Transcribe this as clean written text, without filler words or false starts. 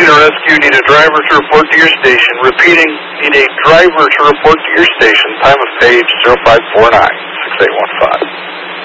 to rescue. Need a driver to report to your station. Repeating, need a driver to report to your station. Time of page 0549-6815.